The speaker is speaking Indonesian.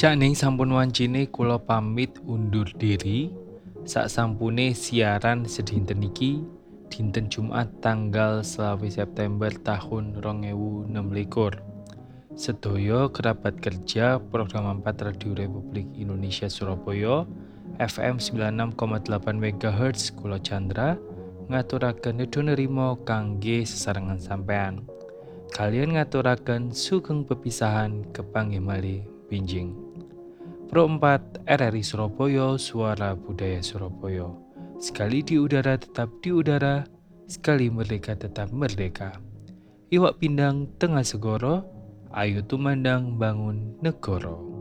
Cakning sampun wancine kula pamit undur diri. Sak sampune siaran sedinten iki dinten Jumat tanggal 20 September tahun 2026. Sedaya kerabat kerja program 4 Radio Republik Indonesia Surabaya FM 96,8 MHz kula Chandra ngaturaken nedonarimo kangge sesarengan sampean. Kalian ngaturaken sugeng pepisahan kepanggih malih pinjing. Pro 4 RRI Surabaya, Suara Budaya Surabaya. Sekali di udara tetap di udara, sekali merdeka tetap merdeka. Iwak pindang tengah segoro, ayo tumandang bangun negoro.